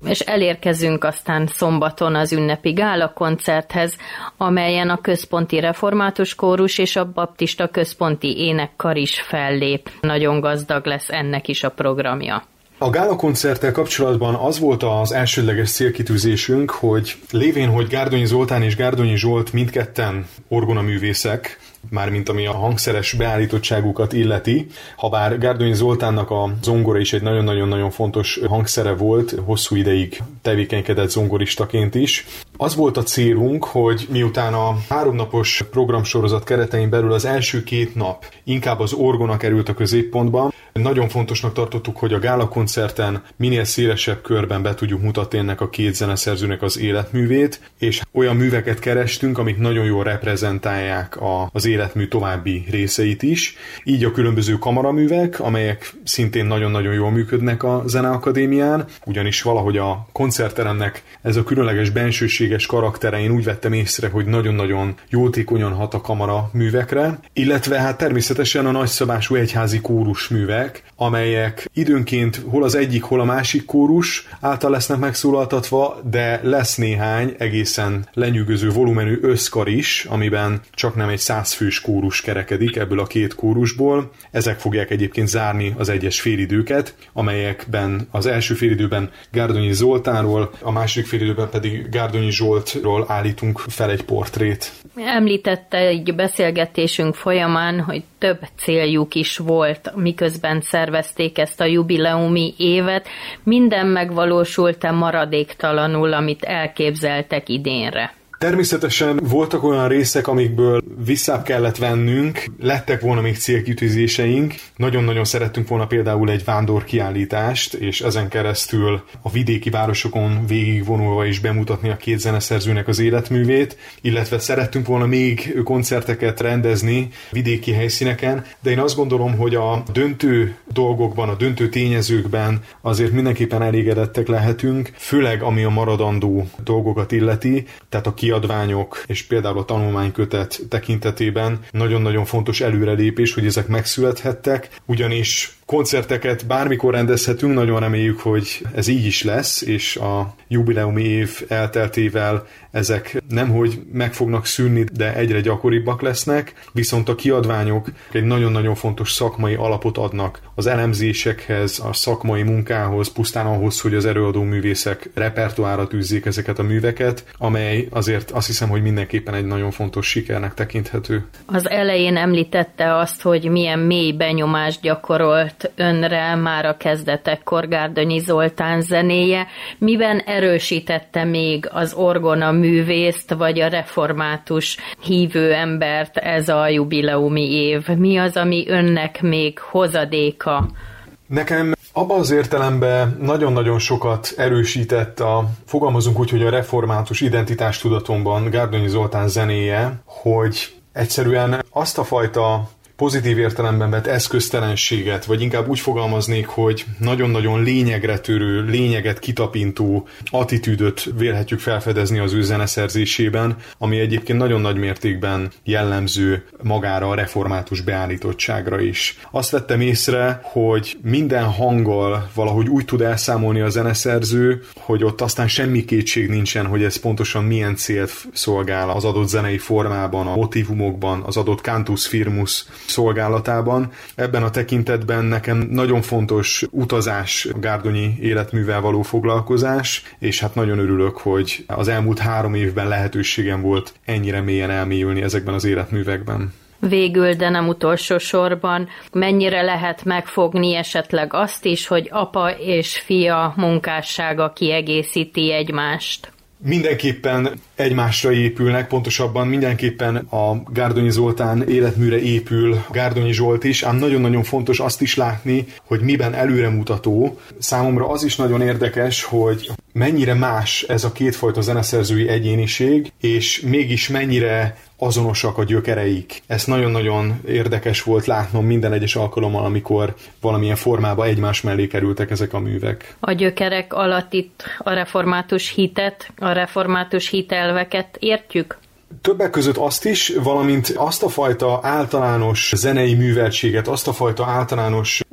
és elérkezünk aztán szombaton az ünnepi gála koncerthez, amelyen a Központi Református Kórus és a Baptista Központi Énekkar is fellép. Nagyon gazdag lesz ennek is a programja. A gálakoncerttel kapcsolatban az volt az elsődleges célkitűzésünk, hogy lévén, hogy Gárdonyi Zoltán és Gárdonyi Zsolt mindketten orgonaművészek, mármint ami a hangszeres beállítottságukat illeti, habár Gárdonyi Zoltánnak a zongora is egy nagyon-nagyon fontos hangszere volt, hosszú ideig tevékenykedett zongoristaként is. Az volt a célunk, hogy miután a 3 napos programsorozat keretein belül az első 2 nap inkább az orgona került a középpontba, nagyon fontosnak tartottuk, hogy a gálakoncerten minél szélesebb körben be tudjuk mutatni ennek a 2 zeneszerzőnek az életművét, és olyan műveket kerestünk, amik nagyon jól reprezentálják az életmű további részeit is. Így a különböző kamaraművek, amelyek szintén nagyon-nagyon jól működnek a Zeneakadémián, ugyanis valahogy a koncertteremnek ez a különleges bensőséges karaktere, én úgy vettem észre, hogy nagyon-nagyon jótékonyan hat a kamaraművekre, illetve hát természetesen a nagyszabású egyházi kórusművek, amelyek időnként hol az egyik, hol a másik kórus által lesznek megszólaltatva, de lesz néhány egészen lenyűgöző volumenű összkar is, amiben csaknem egy 100 fős kórus kerekedik ebből a 2 kórusból. Ezek fogják egyébként zárni az egyes félidőket, amelyekben az első félidőben Gárdonyi Zoltánról, a második félidőben pedig Gárdonyi Zsoltról állítunk fel egy portrét. Említette egy beszélgetésünk folyamán, hogy több céljuk is volt, miközben szervezték ezt a jubileumi évet. Minden megvalósult-e maradéktalanul, amit elképzeltek idénre? Természetesen voltak olyan részek, amikből visszább kellett vennünk, lettek volna még célkitűzéseink. Nagyon-nagyon szerettünk volna például egy vándorkiállítást, és ezen keresztül a vidéki városokon végigvonulva is bemutatni a 2 zeneszerzőnek az életművét, illetve szerettünk volna még koncerteket rendezni vidéki helyszíneken, de én azt gondolom, hogy a döntő dolgokban, a döntő tényezőkben azért mindenképpen elégedettek lehetünk, főleg ami a maradandó dolgokat illeti, tehát a kiadványok és például a tanulmánykötet tekintetében nagyon-nagyon fontos előrelépés, hogy ezek megszülethettek, ugyanis koncerteket bármikor rendezhetünk, nagyon reméljük, hogy ez így is lesz, és a jubileumi év elteltével ezek nemhogy meg fognak szűnni, de egyre gyakoribbak lesznek, viszont a kiadványok egy nagyon-nagyon fontos szakmai alapot adnak az elemzésekhez, a szakmai munkához, pusztán ahhoz, hogy az előadó művészek repertoárra tűzzék ezeket a műveket, amely azért azt hiszem, hogy mindenképpen egy nagyon fontos sikernek tekinthető. Az elején említette azt, hogy milyen mély benyomást gyakorolt önre már a kezdetekkor Gárdonyi Zoltán zenéje. Miben erősítette még az orgona művészt, vagy a református hívő embert ez a jubileumi év? Mi az, ami önnek még hozadéka? Nekem abban az értelemben nagyon-nagyon sokat erősített fogalmazunk úgy, hogy a református identitástudatomban Gárdonyi Zoltán zenéje, hogy egyszerűen azt a fajta pozitív értelemben vett eszköztelenséget, vagy inkább úgy fogalmaznék, hogy nagyon-nagyon lényegre törő, lényeget kitapintó attitűdöt vélhetjük felfedezni az ő zeneszerzésében, ami egyébként nagyon nagy mértékben jellemző magára a református beállítottságra is. Azt vettem észre, hogy minden hanggal valahogy úgy tud elszámolni a zeneszerző, hogy ott aztán semmi kétség nincsen, hogy ez pontosan milyen célt szolgál az adott zenei formában, a motívumokban, az adott cantus firmus szolgálatában. Ebben a tekintetben nekem nagyon fontos utazás Gárdonyi életművel való foglalkozás, és hát nagyon örülök, hogy az elmúlt 3 évben lehetőségem volt ennyire mélyen elmélyülni ezekben az életművekben. Végül, de nem utolsó sorban, mennyire lehet megfogni esetleg azt is, hogy apa és fia munkássága kiegészíti egymást? Mindenképpen egymásra épülnek, pontosabban mindenképpen a Gárdonyi Zoltán életműre épül Gárdonyi Zsolt is, ám nagyon-nagyon fontos azt is látni, hogy miben előremutató. Számomra az is nagyon érdekes, hogy mennyire más ez a kétfajta zeneszerzői egyéniség, és mégis mennyire azonosak a gyökereik. Ez nagyon-nagyon érdekes volt látnom minden egyes alkalommal, amikor valamilyen formában egymás mellé kerültek ezek a művek. A gyökerek alatt itt a református hitet, a református hitelveket értjük? Többek között azt is, valamint azt a fajta általános zenei műveltséget, azt a fajta általános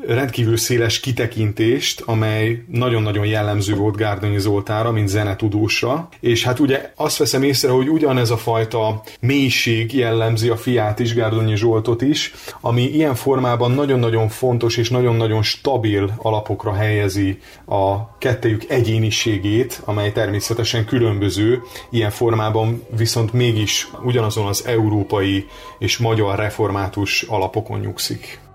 rendkívül széles kitekintést, amely nagyon-nagyon jellemző volt Gárdonyi Zoltánra, mint zenetudósra, és hát ugye azt veszem észre, hogy ugyanez a fajta mélység jellemzi a fiát is, Gárdonyi Zsoltot is, ami ilyen formában nagyon-nagyon fontos és nagyon-nagyon stabil alapokra helyezi a kettejük egyéniségét, amely természetesen különböző, ilyen formában viszont mégis ugyanazon az európai és magyar református alapokon nyugszik.